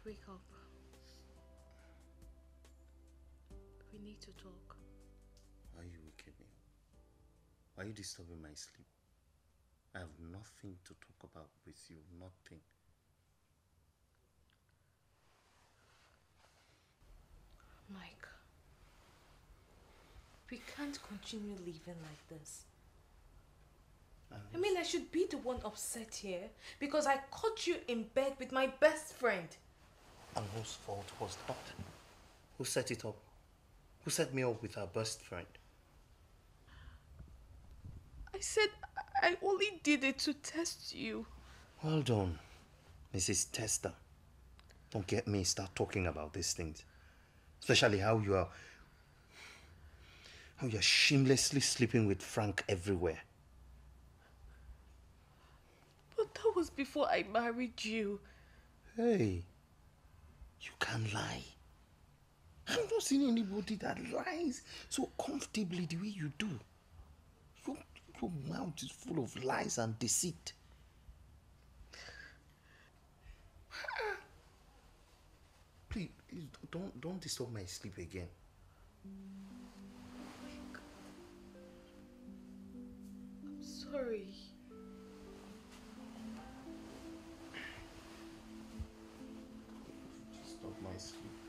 Wake up. We need to talk. Why are you waking me up? Why are you disturbing my sleep? I have nothing to talk about with you, nothing. Mike, we can't continue living like this. I mean, I should be the one upset here because I caught you in bed with my best friend. And whose fault was that? Who set it up? Who set me up with our best friend? I said I only did it to test you. Well done, Mrs. Tester. Don't get me start talking about these things. Especially how you're shamelessly sleeping with Frank everywhere. But that was before I married you. Hey, you can't lie. I've not seen anybody that lies so comfortably the way you do. Your mouth is full of lies and deceit. Please don't disturb my sleep again. I'm sorry. Disturb my sleep.